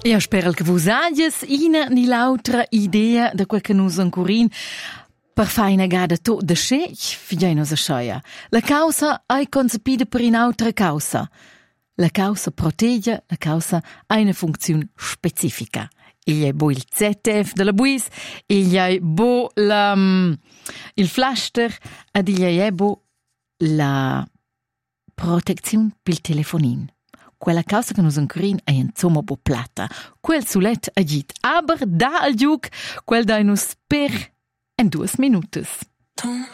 Io spero che vos agias ina ni l'altra idea da quel che nus ancorin per fare una gada to da scech, figliai nos a sceia. La causa è concepida per un'altra causa. La causa protegge, la causa ha una funzione specifica. Il è bo il ZF della buis, il è bo il flaster ed il è bo la protezione per il telefonin. Quella causa che nos ancorin è insomma bo plata. Quel sulet agit, aber da al giug, quel da nus per en 2 minutos.